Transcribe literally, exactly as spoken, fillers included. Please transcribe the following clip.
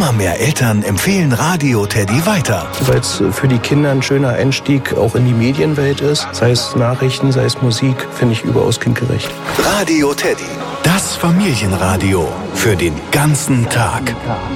Immer mehr Eltern empfehlen Radio Teddy weiter. Weil es für die Kinder ein schöner Einstieg auch in die Medienwelt ist. Sei es Nachrichten, sei es Musik, finde ich überaus kindgerecht. Radio Teddy, das Familienradio für den ganzen Tag.